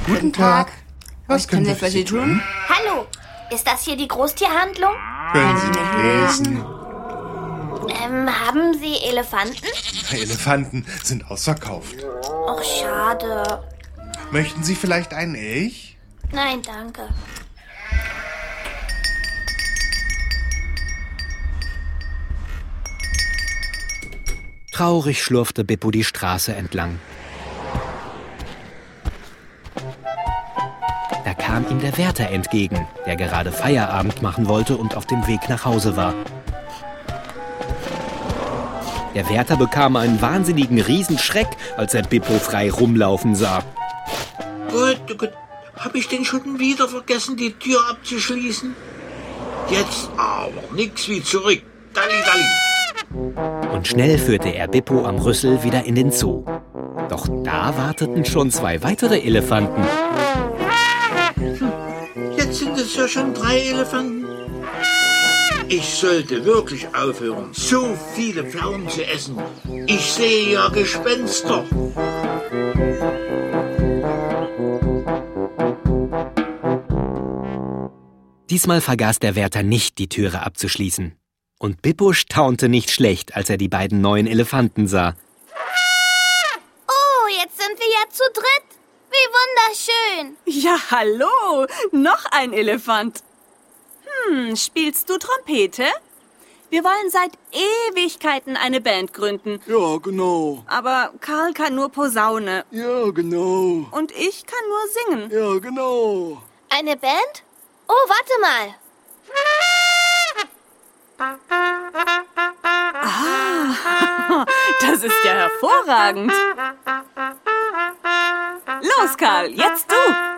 Guten Tag. Was können wir für Sie tun? Hallo, ist das hier die Großtierhandlung? Können Sie nicht lesen? Haben Sie Elefanten? Elefanten sind ausverkauft. Och, schade. Möchten Sie vielleicht einen Elch? Nein, danke. Traurig schlurfte Beppo die Straße entlang. Da kam ihm der Wärter entgegen, der gerade Feierabend machen wollte und auf dem Weg nach Hause war. Der Wärter bekam einen wahnsinnigen Riesenschreck, als er Beppo frei rumlaufen sah. Gut, hab ich denn schon wieder vergessen, die Tür abzuschließen? Jetzt aber nix wie zurück. Dalli, dalli. Und schnell führte er Beppo am Rüssel wieder in den Zoo. Doch da warteten schon 2 weitere Elefanten. Jetzt sind es ja schon 3 Elefanten. Ich sollte wirklich aufhören, so viele Pflaumen zu essen. Ich sehe ja Gespenster. Diesmal vergaß der Wärter nicht, die Türe abzuschließen. Und Beppo staunte nicht schlecht, als er die beiden neuen Elefanten sah. Oh, jetzt sind wir ja zu dritt. Wie wunderschön. Ja, hallo, noch ein Elefant. Spielst du Trompete? Wir wollen seit Ewigkeiten eine Band gründen. Ja, genau. Aber Karl kann nur Posaune. Ja, genau. Und ich kann nur singen. Ja, genau. Eine Band? Oh, warte mal. Das ist ja hervorragend. Los, Karl, jetzt du.